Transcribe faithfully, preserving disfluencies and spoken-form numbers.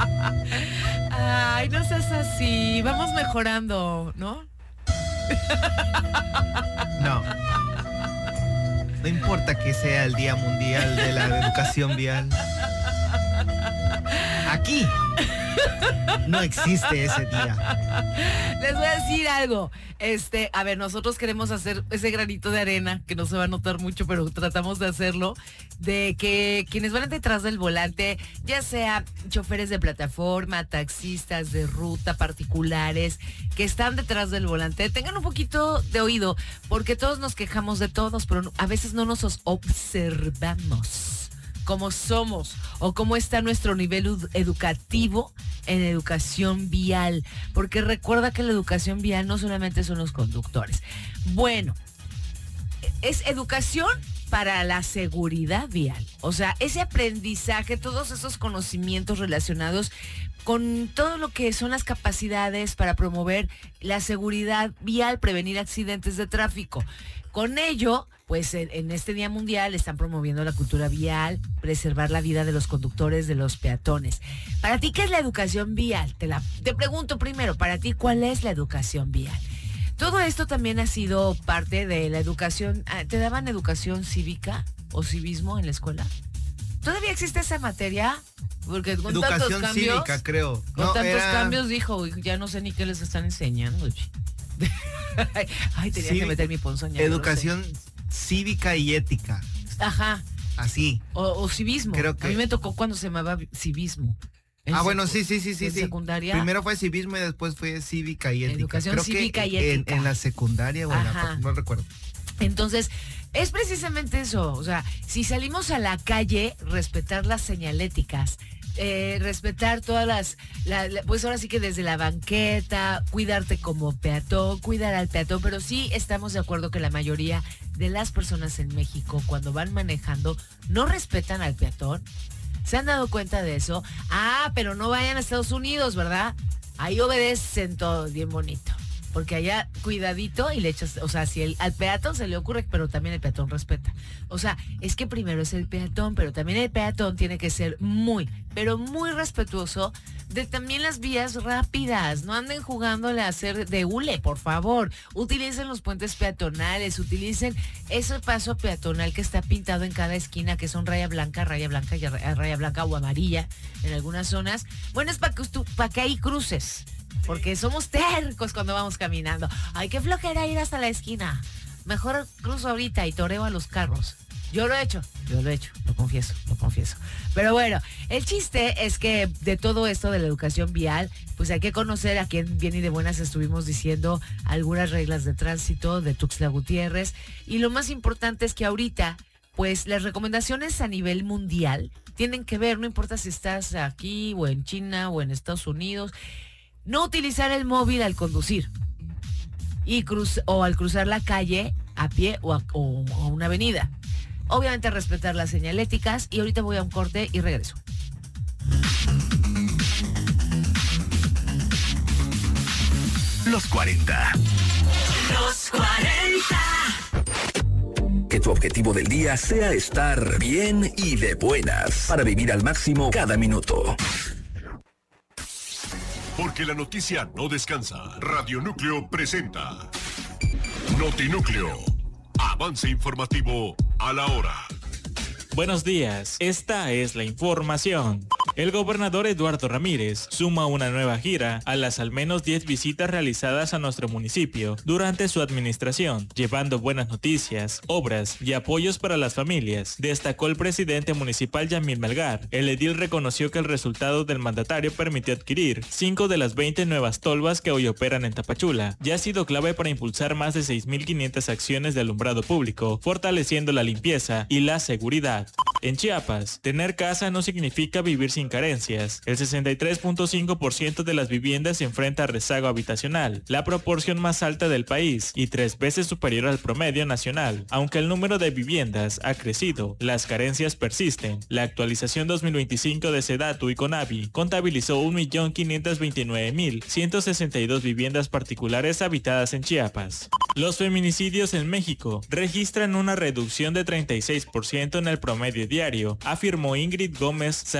Ay, no seas así. Vamos mejorando, ¿no? No. No importa que sea el Día Mundial de la Educación Vial. Aquí no existe ese día. Les voy a decir algo. Este, a ver, nosotros queremos hacer ese granito de arena, que no se va a notar mucho, pero tratamos de hacerlo, de que quienes van detrás del volante, ya sea choferes de plataforma, taxistas de ruta, particulares, que están detrás del volante, tengan un poquito de oído, porque todos nos quejamos de todos, pero a veces no nos observamos cómo somos o cómo está nuestro nivel educativo en educación vial, porque recuerda que la educación vial no solamente son los conductores. Bueno, es educación para la seguridad vial, o sea, ese aprendizaje, todos esos conocimientos relacionados con todo lo que son las capacidades para promover la seguridad vial, prevenir accidentes de tráfico. Con ello, pues en, en este Día Mundial están promoviendo la cultura vial, preservar la vida de los conductores, de los peatones. Para ti, ¿qué es la educación vial? Te, la, te pregunto primero, para ti, ¿cuál es la educación vial? Todo esto también ha sido parte de la educación. ¿Te daban educación cívica o civismo en la escuela? ¿Todavía existe esa materia? Porque con educación tantos cambios, cívica, creo. Con no, tantos era... cambios, dijo, ya no sé ni qué les están enseñando. Ay, tenía Cívica, que meter mi ponzoña. Educación no sé. Cívica y ética. Ajá. Así. O, o civismo. Creo que... A mí me tocó cuando se llamaba civismo. Ah, bueno, sí, sí, sí, sí. En sí. secundaria. Primero fue civismo y después fue cívica y ética. Educación Creo cívica que y ética. En, en la secundaria o en la, no recuerdo. Entonces, es precisamente eso. O sea, si salimos a la calle, respetar las señaléticas. Eh, respetar todas las, la, la, pues ahora sí que desde la banqueta, cuidarte como peatón, cuidar al peatón, pero sí estamos de acuerdo que la mayoría de las personas en México cuando van manejando no respetan al peatón. ¿Se han dado cuenta de eso? Ah, pero no vayan a Estados Unidos, ¿verdad? Ahí obedecen todo bien bonito. Porque allá cuidadito y le echas, o sea, si el, al peatón se le ocurre, pero también el peatón respeta. O sea, es que primero es el peatón, pero también el peatón tiene que ser muy, pero muy respetuoso de también las vías rápidas. No anden jugándole a hacer de hule, por favor. Utilicen los puentes peatonales, utilicen ese paso peatonal que está pintado en cada esquina, que son raya blanca, raya blanca, y raya blanca o amarilla en algunas zonas. Bueno, es para que, para que ahí cruces. Porque somos tercos cuando vamos caminando. Ay, qué flojera ir hasta la esquina. Mejor cruzo ahorita y toreo a los carros. Yo lo he hecho, yo lo he hecho, lo confieso, lo confieso. Pero bueno, el chiste es que de todo esto de la educación vial, pues hay que conocer a quien bien y de buenas estuvimos diciendo algunas reglas de tránsito de Tuxtla Gutiérrez. Y lo más importante es que ahorita, pues las recomendaciones a nivel mundial tienen que ver, no importa si estás aquí o en China o en Estados Unidos, no utilizar el móvil al conducir y cruz, o al cruzar la calle a pie o a, o a una avenida. Obviamente respetar las señaléticas y ahorita voy a un corte y regreso. Los cuarenta. Los cuarenta. Que tu objetivo del día sea estar bien y de buenas para vivir al máximo cada minuto. Porque la noticia no descansa. Radio Núcleo presenta Notinúcleo. Avance informativo a la hora. Buenos días, esta es la información. El gobernador Eduardo Ramírez suma una nueva gira a las al menos diez visitas realizadas a nuestro municipio durante su administración, llevando buenas noticias, obras y apoyos para las familias, destacó el presidente municipal Yamil Melgar. El edil reconoció que el resultado del mandatario permitió adquirir cinco de las veinte nuevas tolvas que hoy operan en Tapachula y ha sido clave para impulsar más de seis mil quinientas acciones de alumbrado público, fortaleciendo la limpieza y la seguridad. En Chiapas, tener casa no significa vivir sin carencias. El sesenta y tres punto cinco por ciento de las viviendas se enfrenta a rezago habitacional, la proporción más alta del país y tres veces superior al promedio nacional. Aunque el número de viviendas ha crecido, las carencias persisten. La actualización dos mil veinticinco de Sedatu y Conavi contabilizó un millón quinientos veintinueve mil ciento sesenta y dos viviendas particulares habitadas en Chiapas. Los feminicidios en México registran una reducción de treinta y seis por ciento en el promedio diario, afirmó Ingrid Gómez